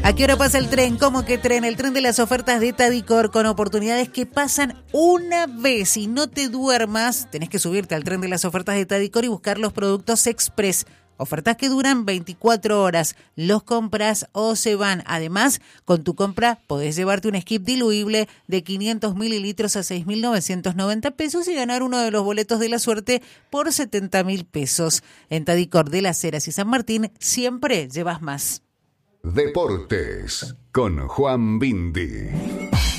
¿A qué hora pasa el tren? ¿Cómo que tren? El tren de las ofertas de Tadicor, con oportunidades que pasan una vez. Y no te duermas, tenés que subirte al tren de las ofertas de Tadicor y buscar los productos express. Ofertas que duran 24 horas. Los compras o se van. Además, con tu compra podés llevarte un skip diluible de 500 mililitros a 6.990 pesos y ganar uno de los boletos de la suerte por 70.000 pesos. En Tadicor de Las Heras y San Martín siempre llevas más. Deportes con Juan Bindi.